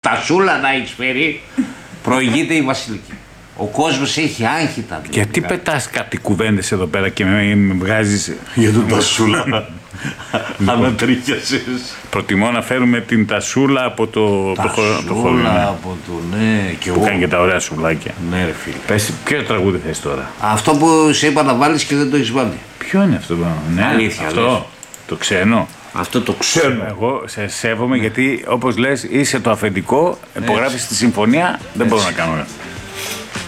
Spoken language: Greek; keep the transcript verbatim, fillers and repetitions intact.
τασούλα να έχεις φέρει, προηγείται η Βασιλική. Ο κόσμος έχει άγχητα. Γιατί πετάς κάτι κουβέντες εδώ πέρα και με, με βγάζεις για τον τασούλα. Ανατρίχιασες. Προτιμώ να φέρουμε την τασούλα από το, τασούλα το χωριό. από το ναι. Και που εγώ. κάνει και τα ωραία σουβλάκια. Ναι ρε φίλε. Πες, ποιο τραγούδι θες τώρα? Αυτό που σε είπα να βάλεις και δεν το έχεις βάλει. Ποιο είναι αυτό? Ναι, αλήθεια, αυτό. αλήθεια. Το ξένο. Αυτό το ξέρω. Εγώ σε σέβομαι, ναι. Γιατί όπως λες είσαι το αφεντικό, υπογράφεις τη συμφωνία, δεν μπορώ να κάνω.